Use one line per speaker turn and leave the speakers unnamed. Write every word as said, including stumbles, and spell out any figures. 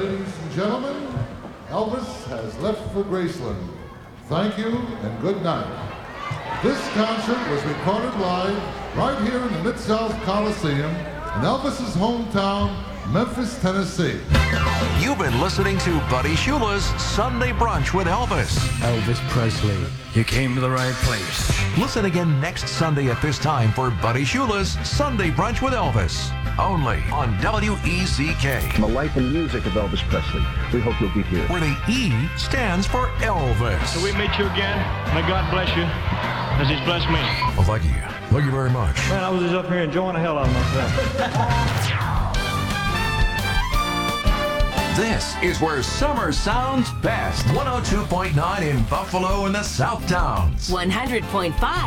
Ladies and gentlemen, Elvis has left for Graceland. Thank you and good night. This concert was recorded live right here in the Mid-South Coliseum in Elvis's hometown, Memphis, Tennessee.
You've been listening to Buddy Shula's Sunday Brunch with Elvis.
Elvis Presley, you came to the right place.
Listen again next Sunday at this time for Buddy Shula's Sunday Brunch with Elvis. Only on W E Z K.
The life and music of Elvis Presley. We hope you'll be here.
Where the E stands for Elvis.
So we meet you again. May God bless you as he's blessed me.
Well, thank you. Thank you very much.
Man, I was just up here enjoying the hell out of myself.
This is where summer sounds best. one oh two point nine in Buffalo and the South Towns.
one hundred point five